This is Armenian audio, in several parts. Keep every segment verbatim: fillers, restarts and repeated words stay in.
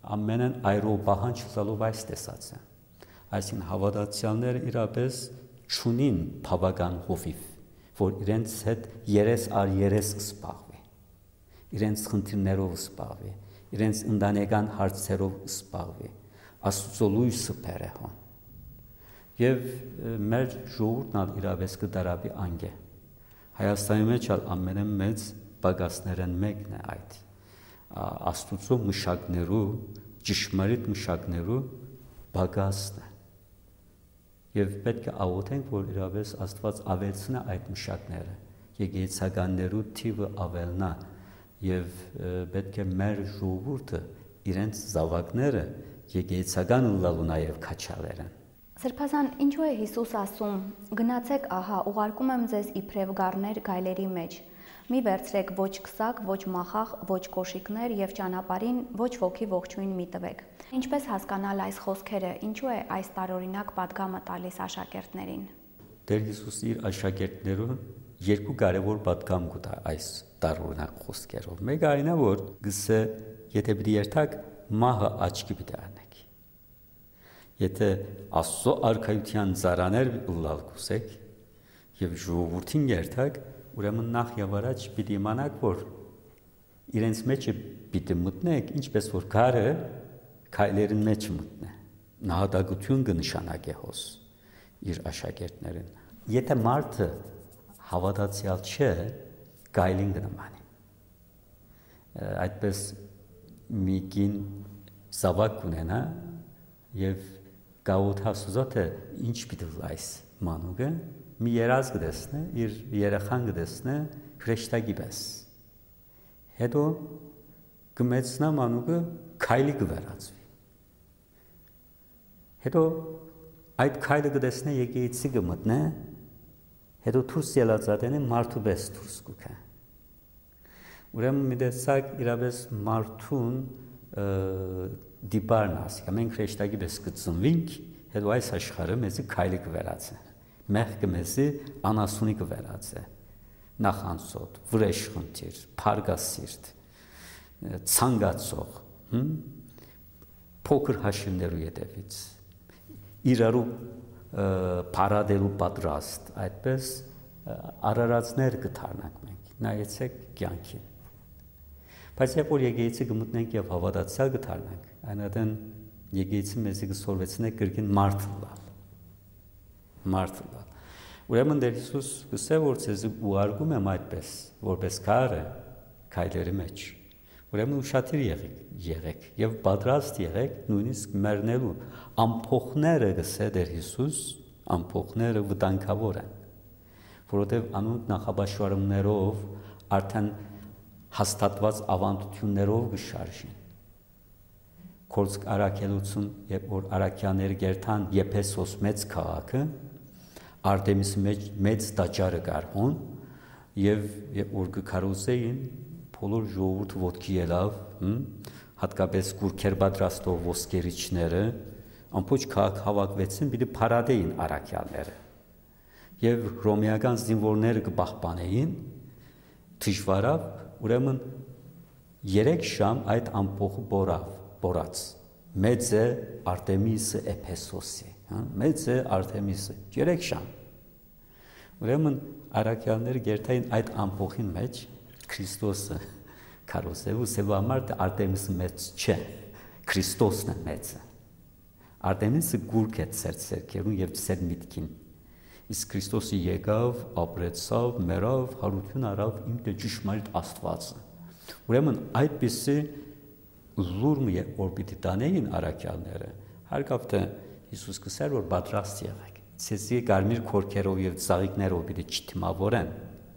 ամենն այրով բահանջ լալով այս տեսած են։ Այսինքն հավատացյալները իրապես չունին բավական հովիվ, որ իրենց հետ երես առ երես սպաղվի, իրենց խնդիրներով սպաղվի, իրենց ընտանեկան հարցերով սպաղվի, Աստծո լույսը բերեհոն։ Եվ մեր ժողովուրդն իրապես կդարաբի անգե։ Հայաստանի մեջ ամենամեծ բագասներն մեկն է այդ։ Աստծո մշակներու, ճշմարիտ մշակներու բագասն է։ Եվ պետք է աղոթենք, որ իրապես Աստված ավելցնա այդ մշակները, եկեղեցականներու թիվը ավելնա, եւ պետք է մեր ժողովուրդը իրենց զավակները եկեղեցական լալու նաեւ քաչալերեն։ Սրբազան, ինչու է Հիսուս ասում. «Գնացեք, ահա, ուղարկում եմ ձեզ իբրև գառներ գայլերի մեջ։ Մի վերցրեք ոչ քսակ, ոչ մախախ, ոչ կոշիկներ եւ ճանապարհին ոչ ոքի ողջույն մի տվեք»։ Ինչպես հասկանալ այս խոսքերը, ինչու է այս տարօրինակ պատգամը տալիս աշակերտներին։ Տեր Հիսուս իր աշակերտներուն երկու կարևոր պատգամ կտա այս տարօրինակ խոսքերով։ Մեկը այն է, որ գսե եթե պիտի երթակ մահը աչքի պիտի առնեք։ Եթե Աստծո արքայության ծառաներ լալ կուսեք եւ ժողովրդին երթակ, ուրեմն նախ եւ առաջ պիտի իմանաք, որ իրենց մեջը պիտի մտնեք, ինչպես որ գարը քայլերին մեջ մտնե։ Նահատակություն կնշանակե հոս իր աշակերտներին։ Եթե մարդը հավատացյալ չէ, գայլին կնմանի։ Այդպես մի կին զավակ ունենա եւ գաղութասուզոթը ինչ պիտի լայս մանուկը մի երազ կդեսնե, իր երեխան կդեսնե հրեշտակի պես։ Հետո կմեցնա մանուկը քայլի կվերածվի։ Հետո այդ քայլը կդեսնե եկեղեցի կմտնե, հետո դուրս ելածատենը մարդու պես դուրս կուքա։ Ուրեմն մի տեսակ իրապես մարդուն դիպարն ասի, մենք հրեշտակի պես կծնվինք, հետո այս աշխարհը մեզի քայլի կվերածե։ Մեղքը մեզի անասունի կվերածե, նախանցոտ, վրեժխնդիր, փարգասիրտ, ցանկացող, փոքր հաշիվներու ետևից, իրարու փարադելու պատրաստ, այդպես արարածներ կդառնանք մենք, նայեցեք կյանքին։ Բայց երբ որ եկեղեցի կմտնենք եւ հավատացյալ կդառնանք, այնատեն եկեղեցի մեզի կսորվեցնե կրկին մարդ լալ։ Մարդ լալ։ Ուրեմն Տեր Հիսուս գսե որ ցեզի ուղարկում եմ այդպես, որպես քարը քայլերի մեջ։ Ուրեմն ուշադիր եղեք, եղեք եւ պատրաստ եղեք նույնիսկ մեռնելու ամփոխները գսե Տեր Հիսուս, ամփոխները վտանգավոր են, որովհետեւ անոնք նախաբաշխարումներով արդեն հաստատված ավանդություններով կշարժին։ Կորցք արաքելություն, երբ որ արաքյաները գերտան Եփեսոս մեծ քաղաքը, Արտեմիսի մեջ մեծ տաճարը կար հոն, եւ երբ որ կքարոզեին, բոլոր ժողովուրդը ոտքի ելավ, հատկապես կուրքեր պատրաստող ոսկերիչները, ամբողջ քաղաք հավաքվեցին, պիտի փարադեին արաքյանները։ Եվ ռոմեական զինվորները կպահպանեին, դժվարավ, ուրեմն երեք շամ այդ ամփոխը բորավ, բորած։ Մեծ է Արտեմիսը Էփեսոսի, մեծ է Արտեմիսը, երեք շամ։ Ուրեմն արաքյանները գերտային այդ ամփոխին մեջ Քրիստոսը քարոզելու սեվամարտ Արտեմիսը մեծ չէ, Քրիստոսն է մեծը։ Արտեմիսը գուրք է ծեր ցերկերուն եւ ծեր միտքին։ Իսկ Քրիստոսը եկավ, ապրեցավ, մեռավ, հարություն արավ ինքը ճշմարիտ Աստվածը։ Ուրեմն այդպիսի լուրմը որ պիտի տանեին արաքյանները, հարկավ թե Հիսուս կսեր որ պատրաստ եղեք։ Ցեզի կարմիր քորքերով եւ ծաղիկներով պիտի չթիմավորեն։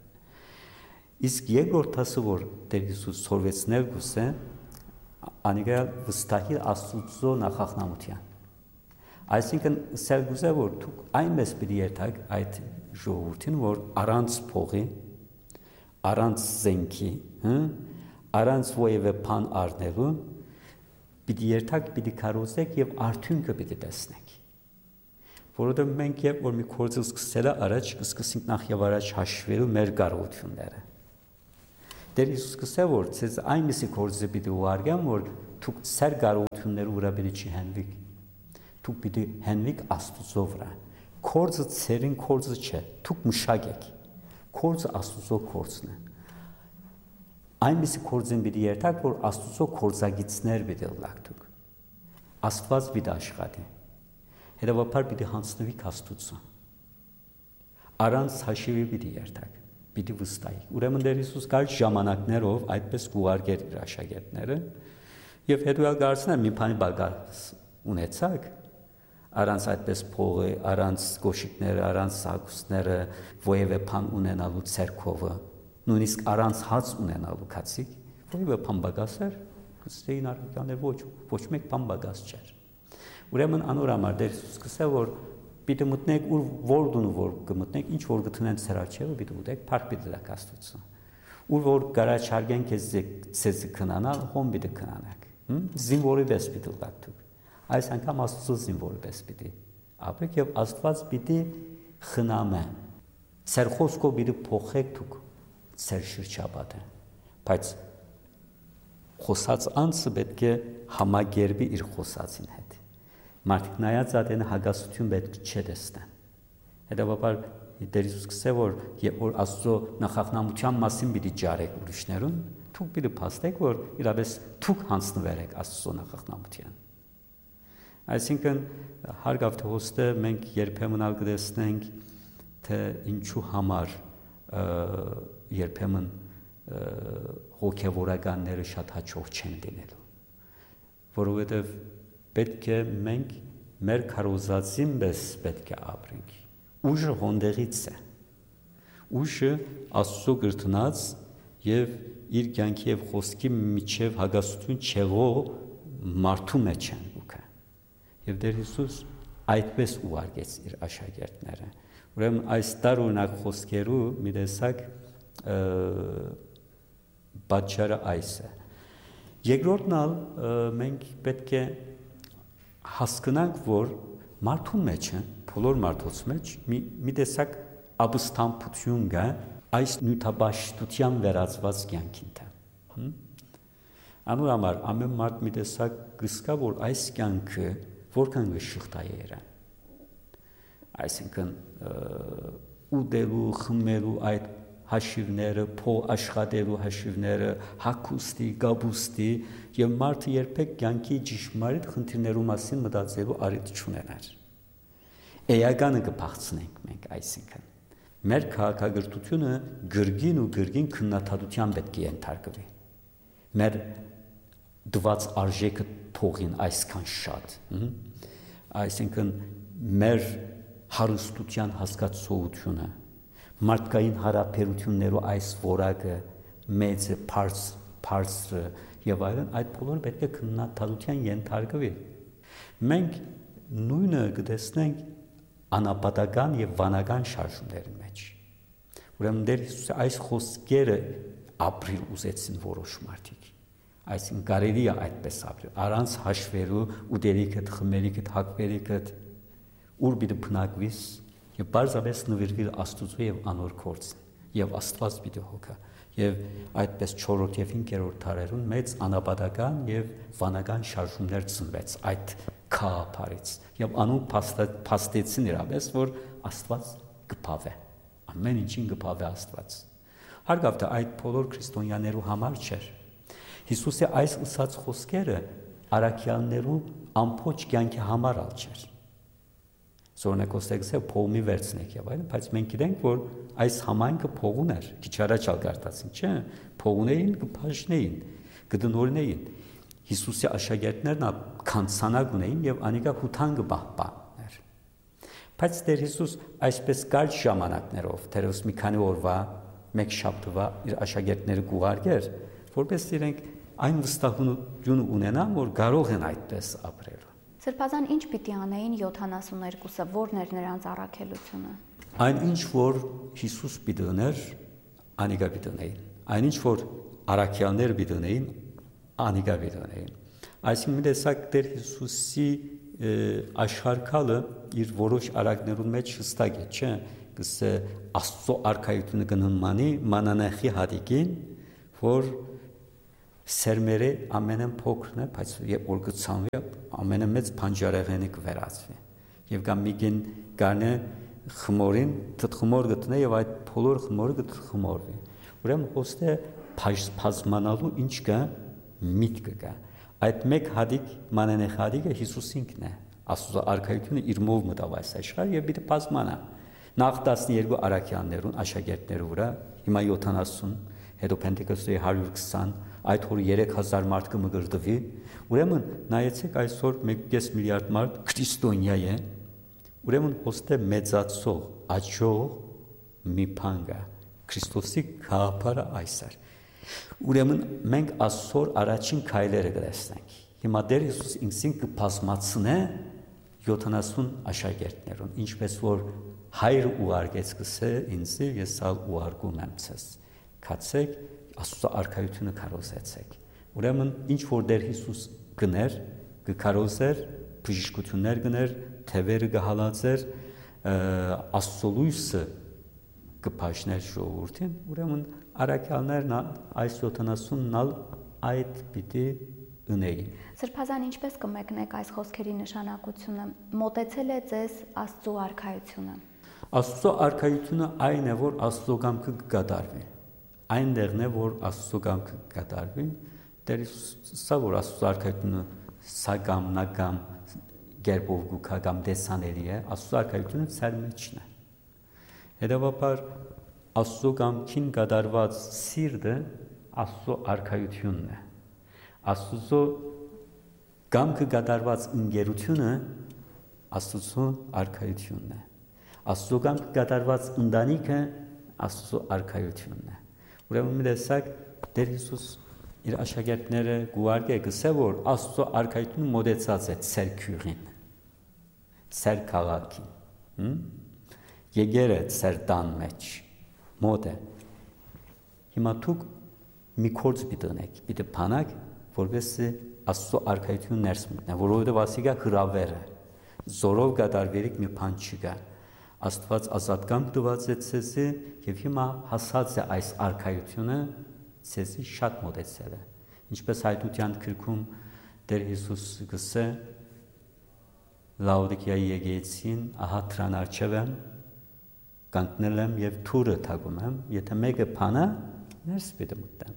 Իսկ երկրորդ ասը որ Տեր Հիսուս սորվեցնել գուսե, անիկալ վստահի Աստծո նախախնամության։ Այսինքն սեր գուզե որ դուք այնպես պիտի երթաք այդ ժողովրդին, որ առանց փողի, առանց զենքի, առանց ովևէ բան առնելու, պիտի երթաք, պիտի քարոզեք եւ արդյունքը պիտի տեսնեք։ Որովհետեւ մենք երբ որ մի գործը սկսելա առաջ կսկսենք նախ եւ առաջ հաշվելու մեր կարողությունները։ Տեր Հիսուս կսե որ ցեզ այնպիսի գործը պիտի ուղարկեմ, որ դուք ծեր կարողությունները վրա պետք չի հենվիք։ Դուք պիտի հենվիք Աստծո վրա։ Կորձը ծերին կորձը չէ, դուք մշակ եք։ Կորձը Աստծո կորձն է։ Այնպիսի կորձին պիտի երթաք, որ Աստծո կորձագիծներ պիտի լաք դուք։ Աստված պիտի աշխատի։ Հետևաբար պիտի հանձնվիք Աստծո։ Առանց հաշիվի պիտի երթաք, պիտի վստահիք։ Ուրեմն Տեր Հիսուս կար ժամանակներով այդպես կուղարկեր իր աշակերտները, եւ հետո գարցնել մի բանի բագաս ունեցակ, առանց այդպես փողը, առանց գոշիկները, առանց սակուսները, ովևէ բան ունենալու ցերկովը, նույնիսկ առանց հաց ունենալու քացիկ, ովևէ բան բագասեր, կստեին արքաներ ոչ, ոչ մեկ բան բագաս չէր։ Ուրեմն անոր համար Տեր Հիսուս կսե որ պիտի մտնեք ուր որդուն որ կմտնեք, ինչ որ գտնեն ցեր արջևը պիտի ուտեք, փառք պիտի դաք Աստծո։ Ուր որ գարաչարգեն քեզ ցեզ քնանալ, հոմ պիտի քնանաք։ Զինվորի պես պիտի դաք դուք։ Այս անգամ Աստծո զինվորի պես պիտի ապրեք եւ Աստված պիտի խնամե։ Ցեր խոսքով պիտի փոխեք դուք ցեր շրջապատը։ Բայց խոսած անձը պետք է համագերբի իր խոսածին հետ։ Մարդիկ նայած ատեն հագասություն պետք չէ տեսնեն։ Հետևաբար Տեր Հիսուս կսե որ երբ որ Աստծո նախախնամության մասին պիտի ջարեք ուրիշներուն, դուք պիտի փաստեք որ իրապես դուք հանձնվերեք Աստծո նախախնամության։ Այսինքն հարգավ թե հոստը մենք երբեմն ալ կտեսնենք թե ինչու համար երբեմն հոգևորականները շատ հաջող չեն լինելու, որովհետև պետք է մենք մեր քարոզածին պես պետք է ապրենք։ Ուժը հոնդեղից է։ Ուժը Աստծո գրտնած եւ իր կյանքի եւ խոսքի միջև հագասություն չեղող մարդու մեջ են ուքը։ Եվ Տեր Հիսուս այդպես ուղարկեց իր աշակերտները։ Ուրեմն այս տարօրինակ խոսքերու մի տեսակ պատճառը այս է։ Երկրորդն ալ մենք պետք է հասկանանք, որ մարդու մեջ է, բոլոր մարդոց մեջ մի, մի տեսակ ապստամբություն կա այս նյութաբաշխության վերածված կյանքին թե։ Անոր համար ամեն մարդ մի տեսակ գսկա, որ այս կյանքը որքան գշղտա է երան։ Այսինքն ուտելու, խմելու այդ հաշիվները, փող աշխատելու հաշիվները, հագուստի, գաբուստի եւ մարդը երբեք կյանքի ճշմարիտ խնդիրներու մասին մտածելու առիթ չունենար։ Էականը կփախցնենք մենք, այսինքն մեր քաղաքագրությունը գրգին ու գրգին քննադատության պետք է ենթարկվի։ Մեր դված արժեքը փողին այսքան շատ, այսինքն մեր հարստության հասկացողությունը, մարդկային հարաբերություններու այս որակը մեծ է, բարձր եւ այլն, այդ բոլորը պետք է քննադատության ենթարկվի։ Մենք նույնը կտեսնենք անապատական եւ վանական շարժումների մեջ։ Ուրեմն Տեր Հիսուսը այս խոսքերը ապրիլ ուզեցին որոշ մարդիկ։ Այսինքն կարելի է այդպես ապրել, առանց հաշվելու ուտելիքդ, խմելիքդ, հագվելիքդ, ուր պիտի բնակվիս եւ բարձրապես նվիրվի Աստծո եւ անոր կորձին եւ Աստված պիտի հոգա եւ այդպես չորրորդ եւ հինգերորդ դարերուն մեծ անապատական եւ վանական շարժումներ ծնվեց այդ քահապարից եւ անուն փաստեցին իրապես որ Աստված կփավե ամեն ինչին կփավե Աստված հարգավ թե այդ բոլոր քրիստոնյաներու համար չէր Հիսուսի այս ուսած խոսքերը արաքյաններու ամփոչ կյանքի համար ալ չէր Զորնակոստեքսը փողի վերցնեք եւ այլն, բայց մենք գիտենք, որ այս համայնքը փողուն էր, քիչ առաջ ալ գարտացին, չէ՞, փողունեին կփաշնեին, կդնորնեին։ Հիսուսի աշակերտներն քանցանակ ունեին եւ անիկա հութան կբահբաներ։ Բայց Տեր Հիսուս այսպես կարճ ժամանակներով, թերևս մի քանի օրվա, մեկ շաբթվա իր աշակերտները կուղարկեր, որպես իրենք այն վստահությունը ունենան, որ կարող են այդպես ապրել։ Սրբազան ինչ պիտի անեին յոթանասուններկուսը, որն էր նրանց առաքելությունը։ Այն ինչ որ Հիսուս պիտի ուներ, անիկա պիտի ունեին։ Այն ինչ որ առաքյալներ պիտի ունեին, անիկա պիտի ունեին։ Այսինքն մի տեսակ Տեր Հիսուսի աշխարհակալը իր որոշ արակներուն մեջ հստակ է, չէ՞, կսե Աստծո արքայությունը կնմանի մանանախի հատիկին, որ Սերմերը ամենն փոքրն է, բայց երբ որ գցանվի, ամենամեծ բանջարեղենը կվերածվի։ Եվ կամ միգին գանը խմորին թթխմոր գտնե եւ այդ փոլոր խմորը գտխմորվի։ Ուրեմն ոստե բազմանալու ինչ կա միտքը կա։ Այդ մեկ հադիկ մանենե հադիկը Հիսուսինքն է։ Աստծո արքայությունը իր մով մտավ այս աշխարհ եւ պիտի բազմանա։ Նախ տասնյոթ արաքյաններուն աշակերտներու վրա, հիմա յոթանասուն, հետո Պենտեկոստի հարյուր քսան, այդ օրը երեք հազար մարդ կմգրդվի, ուրեմն նայեցեք այսօր մեկ կես միլիարդ մարդ քրիստոնյա է, ուրեմն ոստե մեծացող, աճող մի բան կա, Քրիստոսի գաղափարը այսօր։ Ուրեմն մենք այսօր առաջին քայլերը կտեսնենք։ Հիմա դեր Հիսուս ինքսին կբազմացնե յոթանասուն աշակերտներուն, ինչպես որ հայրը ուղարկեց կսե ինձ, ես ալ ուղարկում եմ ցես։ Կացեք Աստծո արքայությունը կարոզեցեք։ Ուրեմն ինչ որ դեր Հիսուս գներ, կկարոզեր, բժշկություններ գներ, թևերը կհալածեր, Աստծո լույսը կփաշներ ժողովրդին, ուրեմն արաքյաններն այս յոթանասունն ալ այդ պիտի ունեին։ Սրբազան ինչպես կմեկնեք այս խոսքերի նշանակությունը, մոտեցել է ձեզ Աստծո արքայությունը։ Աստծո արքայությունը այն է, որ Աստծո կամքը կկատարվի։ Այնտեղն է, որ Աստծո կամքը կկատարվի, դեր սա որ Աստծո արքայությունը սա կամ նա կամ գերբով գուքա կամ դեսաների է, Աստծո արքայությունը ցեր մեջն է։ Հետևաբար Աստծո կամքին կատարված սիրտը Աստծո արքայությունն է։ Աստծո կամքը կատարված ընկերությունը Աստծո արքայությունն է։ Աստծո կամքը կատարված ընտանիքը Աստծո արքայությունն է։ Ուրեմն մի տեսակ Տեր Հիսուս իր աշակերտները գուարգե գսե որ Աստծո արքայությունը մոդեցած է ցեր քյուրին, ցեր քաղաքին, եկեր է ցեր տան մեջ, մոտ է։ Հիմա դուք մի կորձ պիտենեք, պիտի փանակ, որովհետեւ Աստծո արքայությունը ներս մտնի, որովհետեւ ասիկա հրավեր է, զորով կատարվերիկ մի բան չկա։ Աստված ազատ կամք տված է ցեզի եւ հիմա հասած է այս արքայությունը ցեզի շատ մոտեցել է։ Ինչպես հայտության գրքում Տեր Հիսուս գսե Լաուդիկիայի եկեղեցին, ահա դրան արջև եմ, կանգնել եմ եւ թուրը թագում եմ, եթե մեկը փանա, ներս պիտի մտնեմ։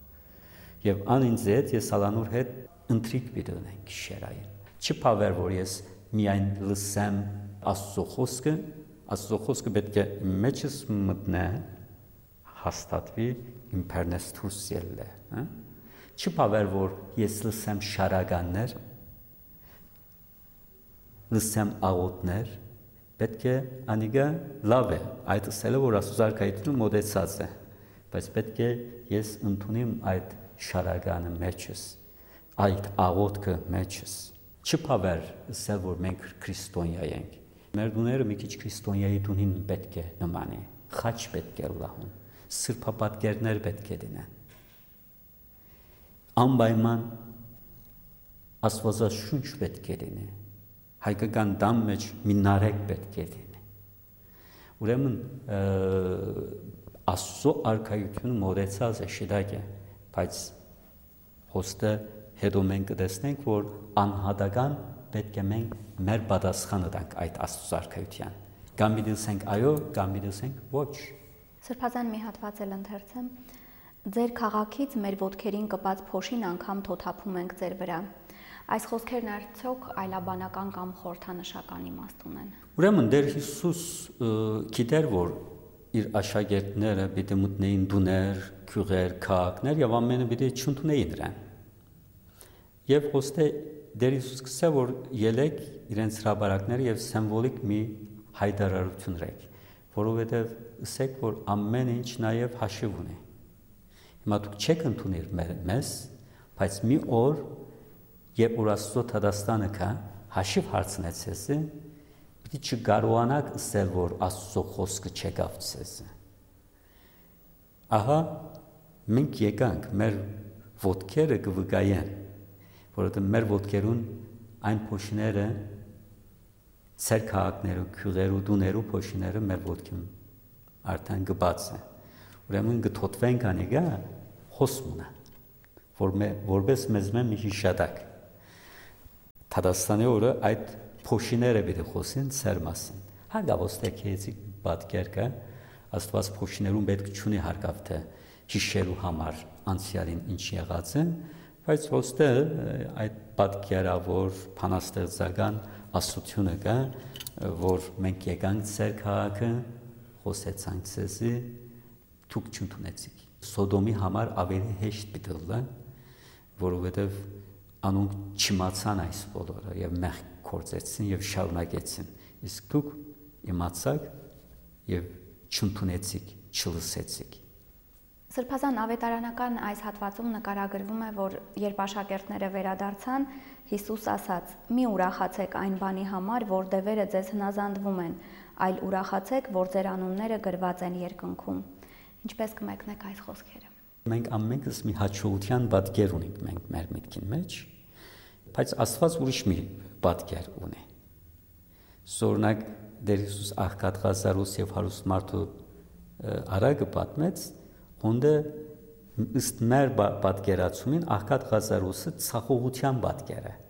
Եվ ան ինձ հետ ես ալանուր հետ ընտրիկ պիտի ունենք գիշերային։ Չփավեր որ ես միայն լսեմ Աստծո խոսքը, Աստծո խոսքը պետք է մեջս մտնե, հաստատվի, իմ բեռնես դուրս ելլե, հա։ Չփավեր որ ես լսեմ շարականներ, լսեմ աղոթներ, պետք է անիգա լավ է, այդ ասելը որ Աստծո արքայությունը մոդեցած է, բայց պետք է ես ընդունեմ այդ շարականը մեջս, այդ աղոթքը մեջս։ Չփավեր ասել որ մենք քրիստոնյա ենք։ Մեր դուները մի քիչ քրիստոնյայի դունին պետք է նմանի, խաչ պետք է լահուն, սրբապատկերներ պետք է դինեն։ Անպայման աստվածաշունչ պետք է լինի, հայկական դամ մեջ մի նարեկ պետք է լինի։ Ուրեմն Աստծո արքայությունը մոդեցած է շիդակ է, բայց հոստը հետո մենք կտեսնենք, որ անհատական պետք է մենք մեր պատասխանը տանք այդ Աստծո արքայության։ Կամ մի դասենք այո, կամ մի դասենք ոչ։ Սրբազան մի հատված էլ ընթերցեմ։ Ձեր քաղաքից մեր ոտքերին կպած փոշին անգամ թոթափում ենք ձեր վրա։ Այս խոսքերն արդյոք այլաբանական կամ խորհրդանշական իմաստ ունեն։ Ուրեմն Տեր Հիսուս գիտեր, որ իր աշակերտները պիտի մտնեին դուներ, քյուղեր, քաղաքներ եւ ամենը պիտի չընդունեին նրան։ Եվ ոստե Տեր Հիսուս գսե որ ելեք իրենց հրաբարակները եւ սիմվոլիկ մի հայտարարություն ռեք, որովհետեւ ասեք որ ամեն ինչ նաեւ հաշիվ ունի։ Հիմա դուք չեք ընդունել մեզ, բայց մի օր երբ որ Աստծո Թադաստանը կա, հաշիվ հարցնեց ես, պիտի չկարողանաք ասել որ Աստծո խոսքը չեկավ ցեզ։ Ահա մենք եկանք մեր ոտքերը կվկայեն, որովհետև մեր ոտքերուն այն փոշիները ցեր քաղաքներու, քյուղերու, դուներու փոշիները մեր ոտքին արդեն գբաց է։ Ուրեմն գթոթվենք անիգա խոսմունա։ որ մե, որպես մեզ մի հիշադակ։ Թադաստանի օրը այդ փոշիները պիտի խոսեն ծեր մասին։ Հարգավոստեքեցի պատկեր կա, Աստված փոշիներում պետք չունի հարգավ թե հիշելու համար անցյալին ինչ եղած է, բայց ոստեղ այդ պատկերավոր փանաստեղծական աստությունը կա, որ մենք եկանք ծեր քաղաքը, խոսեցանք ցեզի, դուք չընդունեցիք։ Սոդոմի համար ավելի հեշտ պիտի լա, որովհետև անոնք չիմացան այս բոլորը եւ մեղք կործեցին եւ շարունակեցին։ Իսկ դուք իմացաք եւ չընդունեցիք, չլսեցիք։ Սրբազան ավետարանական այս հատվածում նկարագրվում է, որ երբ աշակերտները վերադարձան, Հիսուս ասաց. «Մի ուրախացեք այն բանի համար, որ դևերը ձեզ հնազանդվում են, այլ ուրախացեք, որ ձեր անունները գրված են երկնքում»։ Ինչպես կմեկնեք այս խոսքերը։ Մենք ամենքս մի հաջողության պատկեր ունենք մենք մեր միտքին մեջ, բայց Աստված ուրիշ մի պատկեր ունի։ Սորնակ Դեր Հիսուս աղքատ Ղազարոս եւ հարուստ մարդու արագը պատմեց, հոնդը ըստ մեր պատկերացումին աղքատ Ղազարոսը ցախողության պատկեր է։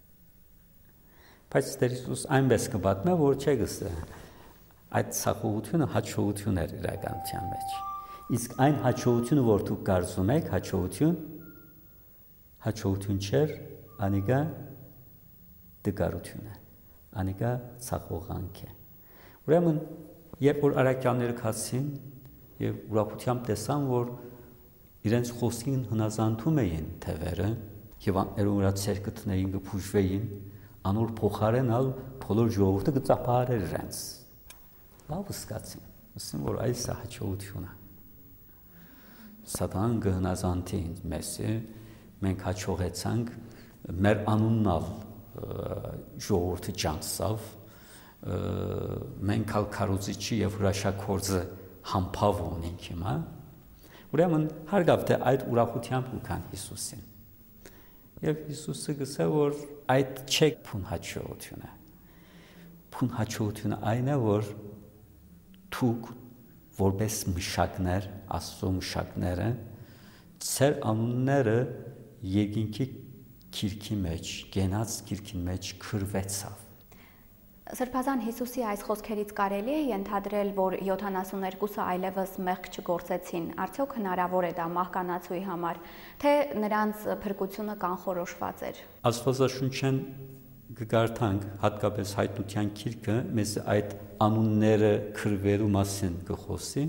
Բայց Դեր Հիսուս այնպես կպատմի, որ չէ գսը այդ ցախողությունը հաջողություն էր իրականության մեջ։ Իսկ այն հաջողությունը, որ դուք կարծում եք, հաջողություն, հաջողություն չէր, անիկա դգարություն է, անիկա ցախողանք է։ Ուրեմն, երբ որ արաքյանները քացին եւ ուրախությամբ տեսան, որ իրենց խոսքին հնազանդում էին թևերը եւ աներու վրա ցերկտներին կփուժվեին, անոր փոխարենալ բոլոր ժողովուրդը կծափահարեր իրենց։ Լավ սկացին, ասեն որ այս է հաջողությունը։ Սատան կհնազանդի մեզ, մենք հաջողեցանք, մեր անուննալ ժողովուրդը ջանցավ, մենք ալ քարոզիչի եւ հրաշագործը համբավ ունենք հիմա։ Ուրեմն հարգավ թե այդ ուրախությամբ ուքան Հիսուսին։ Եվ Հիսուսը գսե որ այդ չէ փուն հաջողությունը։ Փուն հաջողությունը այն է, որ դուք որպես մշակներ, Աստծո մշակները, ծեր անունները երկինքի քիրքի մեջ, գենաց քիրքի մեջ քրվեցավ։ Սրբազան Հիսուսի այս խոսքերից կարելի է ենթադրել, որ յոթանասուններկուսը այլևս մեղք չգործեցին, արդյոք հնարավոր է դա մահկանացուի համար, թե նրանց փրկությունը կանխորոշված էր։ Աստվածաշունչեն կգարթանք, հատկապես հայտնության քիրքը, մեզ այդ անունները քրվելու մասին կխոսի,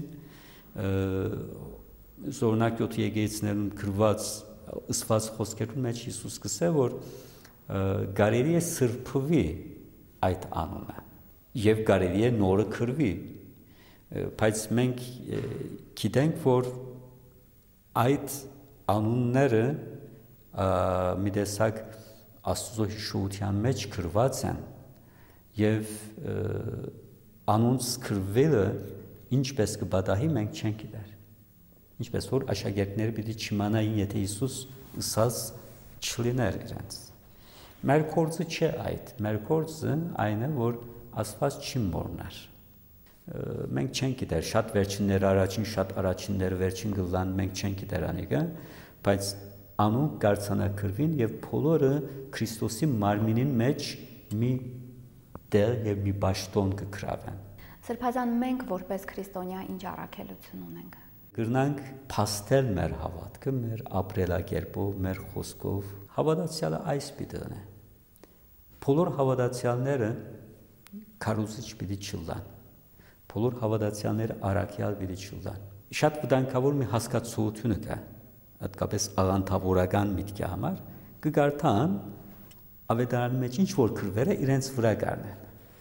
Զորնակ յոթ եկեղեցիներում քրված ըսված խոսքերում մեջ Հիսուս կսե, որ կարելի է սրբվի այդ անունը եւ կարելի է նորը քրվի, բայց մենք գիտենք, որ այդ անունները մի տեսակ Աստծո հիշողության մեջ քրված են եւ անոնց քրվելը ինչպես կբադահի մենք չենք գիտեր։ Ինչպես որ աշակերտները պիտի չիմանային, եթե Հիսուս ըսած չլիներ իրենց։ Մեր կորձը չէ այդ, մեր կորձը այն է, որ Աստված չի մոռնար։ Մենք չենք գիտեր, շատ վերջիններ առաջին, շատ առաջինները վերջին գլան, մենք չենք գիտեր անիկը, բայց անոնք կարծանակրվին եւ բոլորը Քրիստոսի մարմինին մեջ մի դեր եւ մի բաշտոն կգրավեն։ Սրբազան մենք որպես քրիստոնյա ինչ առաքելություն ունենք։ Գրնանք փաստել մեր հավատքը, մեր ապրելակերպով, մեր խոսքով։ Հավատացյալը այս պիտի է։ Բոլոր հավատացյալները քարոզիչ պիտի չլան։ Բոլոր հավատացյալները առաքյալ պիտի չլան։ Շատ վտանգավոր մի հասկացություն կա, հատկապես աղանդավորական միտքի համար, կգարթան ավետարանի մեջ ինչ որ քրվերը իրենց վրա գարնեն։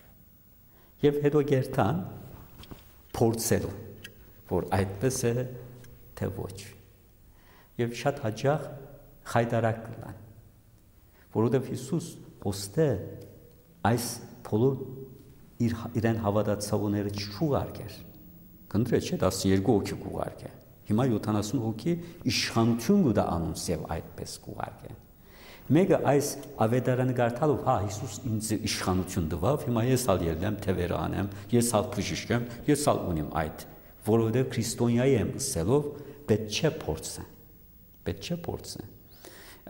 Եվ հետո գերտան փորձելու, որ այդպես է թե ոչ։ Եվ շատ հաճախ խայտարակ կլան, որովհետև Հիսուս ոստե այս բոլոր իր իրեն հավատացողները չուղարկեր։ Կնդրե չէ տասներկու հոգի կուղարկե։ Հիմա յոթանասուն հոգի իշխանություն կտա անոնց եւ այդպես կուղարկե։ Մեկը այս ավետարանը գարտալով, հա Հիսուս ինձ իշխանություն տվավ, հիմա ես ալ ելնեմ թևերը անեմ, ես ալ բժշկեմ, ես ալ ունիմ այդ, որովհետև քրիստոնյայի եմ ըսելով պետք չէ փորձը։ Պետք չէ փորձը։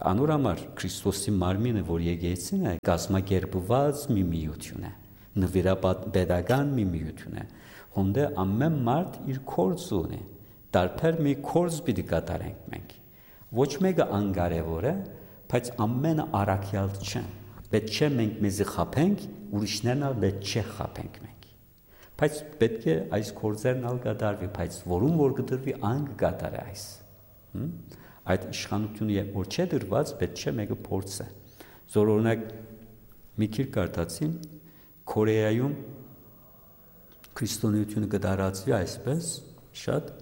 Անոր համար Քրիստոսի մարմինը, որ եկեղեցին է, կազմակերպված մի միություն է, նվիրապետական մի միություն է, հոնդե ամեն մարդ իր կորձ ունի, տարբեր մի կորձ պիտի կատարենք մենք, ոչ մեկը անկարևոր է, բայց ամենը առաքյալ չեն, պետք չէ մենք մեզի խաբենք, ուրիշներն ալ պետք չէ խաբենք մենք, բայց պետք է այս կորձերն ալ կատարվի, բայց որում որ կդրվի ան կկատարի այս, այդ իշխանությունը որ չէ դրված, պետք չէ մեկը փորձը, զոր օրինակ մի քիչ կարդացին, Կորեայում քրիստոնեությունը կդարածվի այսպես շատ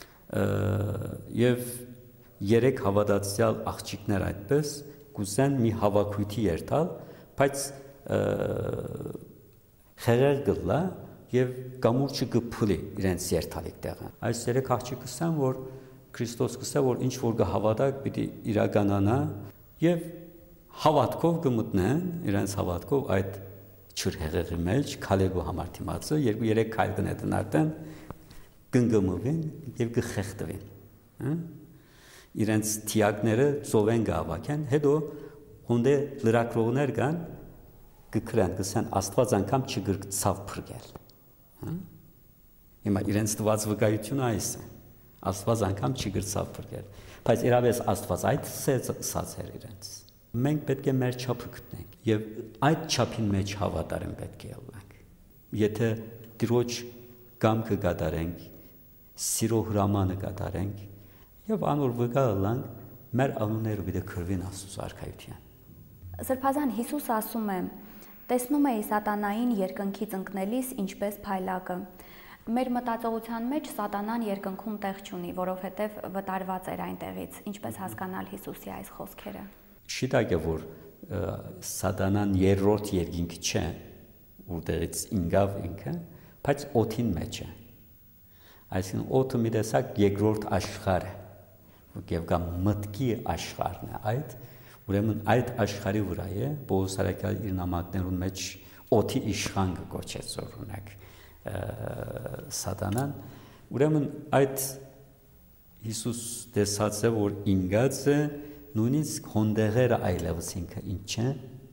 եւ երեք հավատացյալ աղջիկներ այդպես կուզեն մի հավաքույթի երթալ, բայց խեղեր գլա եւ կամուրջը կփուլի իրենց երթալիք տեղը։ Այս երեք աղջիկը ասան, որ Քրիստոս կսա, որ ինչ որ կհավատակ պիտի իրականանա եւ հավատքով կմտնեն, իրենց հավատքով այդ չրհեղեղի մեջ քալելու համար դիմացը երկու երեք քայլ կնետեն արդեն կնգմվին եւ կխեղդվին, հա իրենց թիակները ծովեն գավակեն, հետո հոնդե լրակրողներ կան կքրան, կսան Աստված անգամ չգրկցավ փրկել, հա հիմա իրենց տված վկայությունը այս է, Աստված անգամ չգրկցավ փրկել, բայց իրավես Աստված այդ սացեր իրենց, մենք պետք է մեր չափը գտնենք եւ այդ չափին մեջ հավատարիմ պետք է ելնենք, եթե Տիրոջ կամքը կատարենք, սիրո հրամանը կատարենք եւ անոր վկայելանք մեր անունները պիտի քրվին Աստծո արքայության։ Սրբազան Հիսուս ասում է. տեսնում էի սատանային երկնքից ընկնելիս ինչպես փայլակը։ Մեր մտածողության մեջ սատանան երկնքում տեղ չունի, որովհետեւ վտարված էր այնտեղից։ Ինչպես հասկանալ Հիսուսի այս խոսքերը։ Շիտակ է որ սատանան երրորդ երկինք չէ, որտեղից ինգավ ինքը, բայց օդին մեջ է։ Այսինքն օդը մի տեսակ երկրորդ աշխարհ է, եւ կամ մտքի աշխարհն է այդ, ուրեմն այդ աշխարհի վրա է Պողոս արաքյալը իր նամակներուն մեջ օդի իշխան կոչեց օրինակ սատանան, ուրեմն այդ Հիսուս տեսած է որ ինգած է նույնիսկ հոնդեղերը այլևս ինքը ինչ է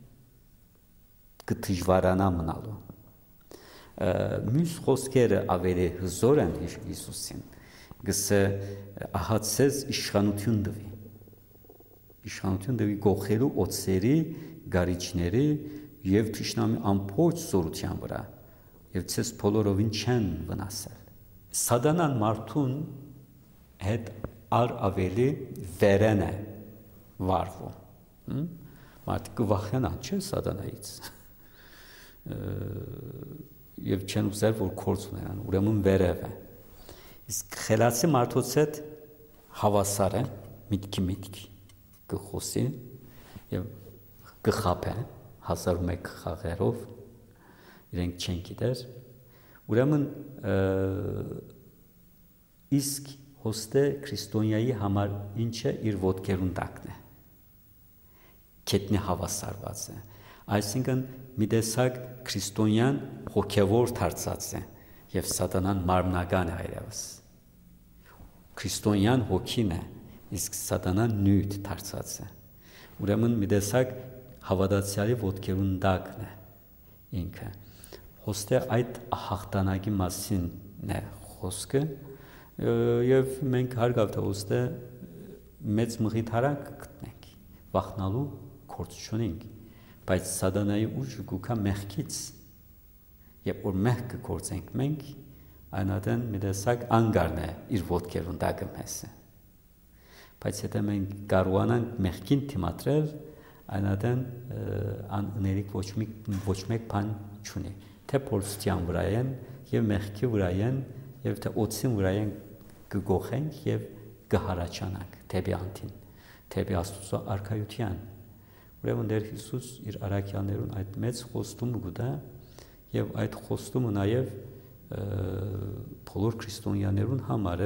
կդժվարանա մնալու մյուս խոսքերը ավելի հզոր են Հիսուսին գսե ահացես իշխանություն դվի իշխանություն դվի գողելու օծերի գարիչների եւ թշնամի ամբողջ զորության վրա եւ ցես բոլորովին չեն վնասել սատանան մարդուն հետ ար ավելի վերեն է վարվում մարդիկ կվախենան չէ սատանայից եւ չեն ուզել որ կորց ունենան ուրեմն վերև է իսկ խելացի մարդոց հետ հավասար է միտքի միտքի կխոսի եւ կխապե հազար ու մեկ խաղերով իրենք չեն գիտեր ուրեմն իսկ հոստե քրիստոնյայի համար ինչ է իր ոտքերուն տակն է կետնի հավասարված է այսինքն մի տեսակ քրիստոնյան հոգևոր դարձած է եւ սատանան մարմնական է այլևս քրիստոնյան հոգին է իսկ սատանան նյութ դարձած է ուրեմն մի տեսակ հավատացյալի ոտքերուն տակն է ինքը հոստե այդ հաղթանակի մասին է խոսքը եւ մենք հարգավ թե հոստե մեծ մղիթարակ գտնենք վախնալու կորց չունենք բայց սատանայի ուժը գուքա մեղքից երբ որ մեղքը կործենք մենք այնադեն մի տեսակ անգարն է իր ոտքերուն տակը մեզ բայց եթե մենք կարողանանք մեղքին դիմադրել այնադեն աներիկ ոչ մի ոչ մեկ բան չունի թե փորձության վրա են եւ մեղքի վրա են եւ թե օծին վրա են կգողենք եւ կհարաճանանք դեպի անտին դեպի Աստծո արքայության ուրեմն դեր Հիսուս իր արաքյաներուն այդ մեծ խոստումը գտա եւ այդ խոստումը նաեւ բոլոր քրիստոնյաներուն համար է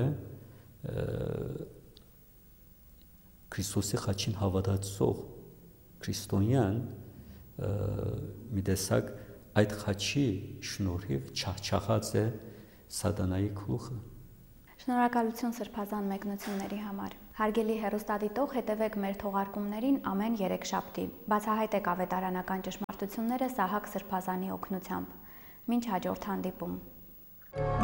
Քրիստոսի խաչին հավատացող քրիստոնյան մի տեսակ այդ խաչի շնորհիվ չախչախած է սատանայի գլուխը Շնորհակալություն սրբազան մեկնությունների համար Հարգելի հեռուստադիտող, հետևեք մեր թողարկումներին ամեն երեքշաբթի։ Բացահայտեք ավետարանական ճշմարտությունները Սահակ Սրբազանի օգնությամբ։ Մինչ հաջորդ հանդիպում։